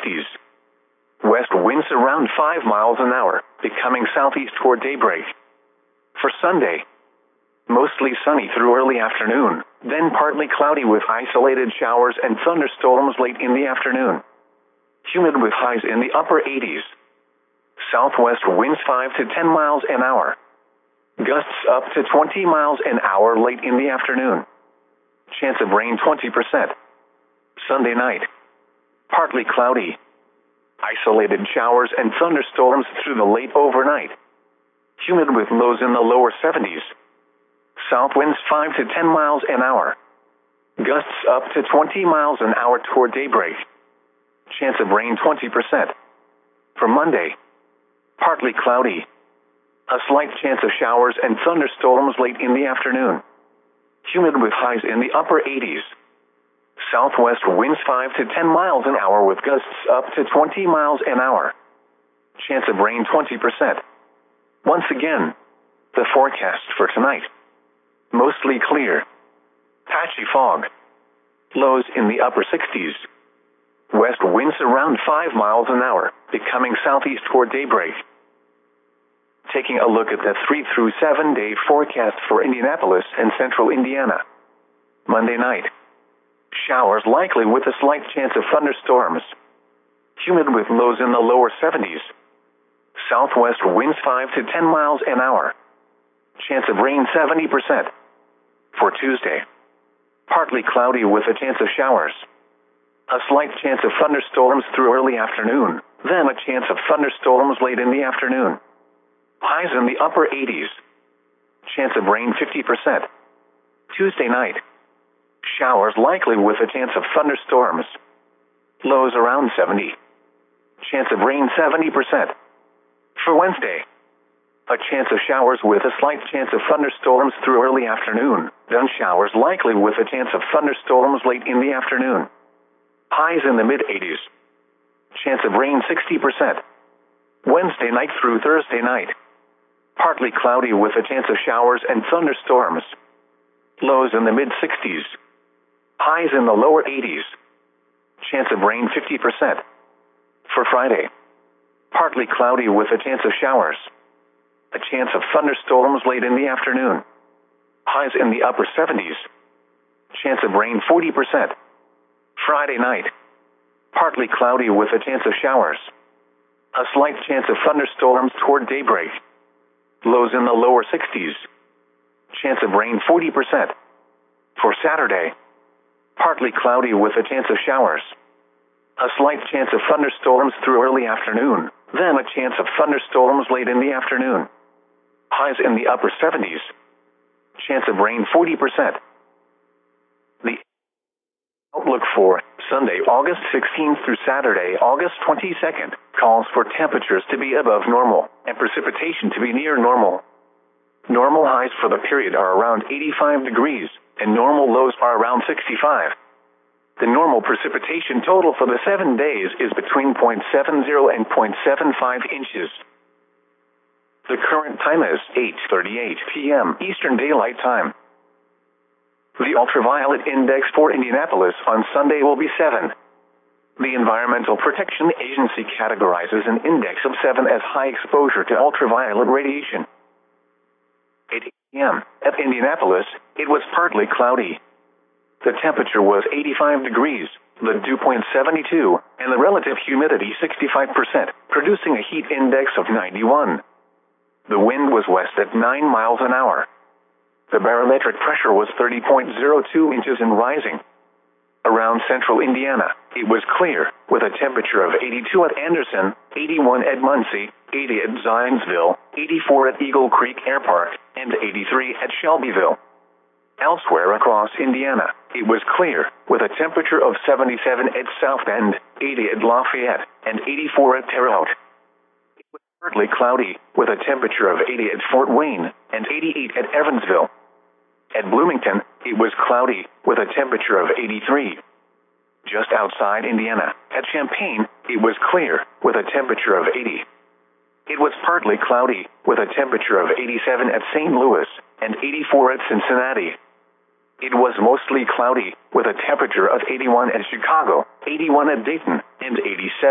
60s. West winds around 5 miles an hour, becoming southeast toward daybreak. For Sunday, mostly sunny through early afternoon, then partly cloudy with isolated showers and thunderstorms late in the afternoon. Humid with highs in the upper 80s. Southwest winds 5 to 10 miles an hour. Gusts up to 20 miles an hour late in the afternoon. Chance of rain 20%. Sunday night, partly cloudy. Isolated showers and thunderstorms through the late overnight. Humid with lows in the lower 70s. South winds 5 to 10 miles an hour. Gusts up to 20 miles an hour toward daybreak. Chance of rain 20%. For Monday, partly cloudy. A slight chance of showers and thunderstorms late in the afternoon. Humid with highs in the upper 80s. Southwest winds 5 to 10 miles an hour with gusts up to 20 miles an hour. Chance of rain 20%. Once again, the forecast for tonight. Mostly clear. Patchy fog. Lows in the upper 60s. West winds around 5 miles an hour, becoming southeast toward daybreak. Taking a look at the 3 through 7 day forecast for Indianapolis and central Indiana. Monday night. Showers likely with a slight chance of thunderstorms. Humid with lows in the lower 70s. Southwest winds 5 to 10 miles an hour. Chance of rain 70%. For Tuesday, partly cloudy with a chance of showers. A slight chance of thunderstorms through early afternoon, then a chance of thunderstorms late in the afternoon. Highs in the upper 80s. Chance of rain 50%. Tuesday night, showers likely with a chance of thunderstorms. Lows around 70. Chance of rain 70%. For Wednesday, a chance of showers with a slight chance of thunderstorms through early afternoon, then showers likely with a chance of thunderstorms late in the afternoon. Highs in the mid-80s. Chance of rain 60%. Wednesday night through Thursday night. Partly cloudy with a chance of showers and thunderstorms. Lows in the mid-60s. Highs in the lower 80s. Chance of rain 50%. For Friday, partly cloudy with a chance of showers. A chance of thunderstorms late in the afternoon. Highs in the upper 70s. Chance of rain 40%. Friday night, partly cloudy with a chance of showers. A slight chance of thunderstorms toward daybreak. Lows in the lower 60s. Chance of rain 40%. For Saturday, partly cloudy with a chance of showers. A slight chance of thunderstorms through early afternoon, then a chance of thunderstorms late in the afternoon. Highs in the upper 70s. Chance of rain 40%. The outlook for Sunday, August 16th through Saturday, August 22nd, calls for temperatures to be above normal and precipitation to be near normal. Normal highs for the period are around 85 degrees, and normal lows are around 65. The normal precipitation total for the 7 days is between 0.70 and 0.75 inches. The current time is 8:38 p.m. Eastern Daylight Time. The ultraviolet index for Indianapolis on Sunday will be 7. The Environmental Protection Agency categorizes an index of 7 as high exposure to ultraviolet radiation. 8 a.m. At Indianapolis, it was partly cloudy. The temperature was 85 degrees, the dew point 72, and the relative humidity 65%, producing a heat index of 91. The wind was west at 9 miles an hour. The barometric pressure was 30.02 inches and rising. Around central Indiana, it was clear, with a temperature of 82 at Anderson, 81 at Muncie, 80 at Zionsville, 84 at Eagle Creek Air Park, and 83 at Shelbyville. Elsewhere across Indiana, it was clear, with a temperature of 77 at South Bend, 80 at Lafayette, and 84 at Terre Haute. It was partly cloudy, with a temperature of 80 at Fort Wayne, and 88 at Evansville. At Bloomington, it was cloudy, with a temperature of 83. Just outside Indiana, at Champaign, it was clear, with a temperature of 80. It was partly cloudy, with a temperature of 87 at St. Louis, and 84 at Cincinnati. It was mostly cloudy, with a temperature of 81 at Chicago, 81 at Dayton, and 87